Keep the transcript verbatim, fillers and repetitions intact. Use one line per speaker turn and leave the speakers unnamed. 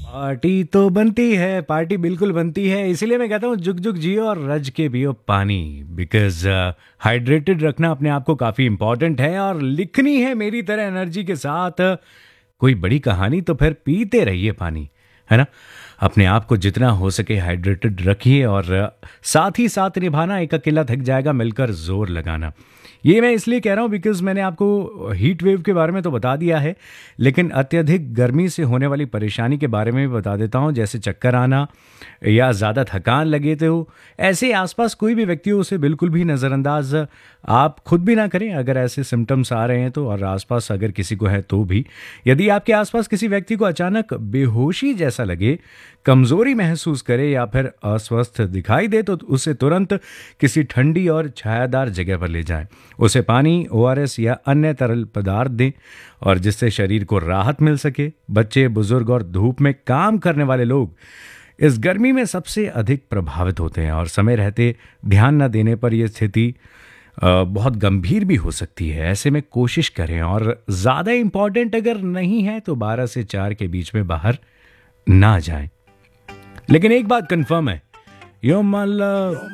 Party तो बनती है, पार्टी बिल्कुल बनती है। इसीलिए मैं कहता हूँ जुग जुग जियो और रज के पियो पानी। बिकॉज हाइड्रेटेड रखना अपने आप को काफ़ी इंपॉर्टेंट है, और लिखनी है मेरी तरह एनर्जी के साथ uh, कोई बड़ी कहानी, तो फिर पीते रहिए पानी, है ना। अपने आप को जितना हो सके हाइड्रेटेड रखिए, और uh, साथ ही साथ निभाना, एक अकेला थक जाएगा, मिलकर जोर लगाना। ये मैं इसलिए कह रहा हूँ बिकॉज मैंने आपको हीट वेव के बारे में तो बता दिया है, लेकिन अत्यधिक गर्मी से होने वाली परेशानी के बारे में भी बता देता हूँ, जैसे चक्कर आना या ज़्यादा थकान लगे तो ऐसे आसपास कोई भी व्यक्ति हो उसे बिल्कुल भी नज़रअंदाज आप खुद भी ना करें अगर ऐसे सिम्टम्स आ रहे हैं तो, और आसपास अगर किसी को है तो भी। यदि आपके आसपास किसी व्यक्ति को अचानक बेहोशी जैसा लगे, कमज़ोरी महसूस करे या फिर अस्वस्थ दिखाई दे, तो उसे तुरंत किसी ठंडी और छायादार जगह पर ले जाएं। उसे पानी, ओ आर एस या अन्य तरल पदार्थ दें, और जिससे शरीर को राहत मिल सके। बच्चे, बुजुर्ग और धूप में काम करने वाले लोग इस गर्मी में सबसे अधिक प्रभावित होते हैं, और समय रहते ध्यान न देने पर यह स्थिति अ, बहुत गंभीर भी हो सकती है। ऐसे में कोशिश करें, और ज़्यादा इम्पॉर्टेंट अगर नहीं है तो बारह से चार के बीच में बाहर ना जाएं। लेकिन एक बात कंफर्म है, यो माला